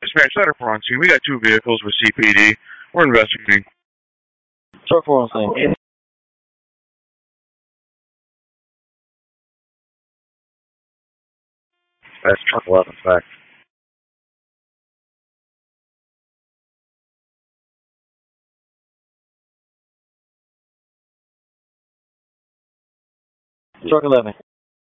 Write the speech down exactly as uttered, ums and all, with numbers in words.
Dispatch Center for on scene. We got two vehicles with C P D. We're investigating. Truck four on scene. That's truck eleven, fact. Truck eleven.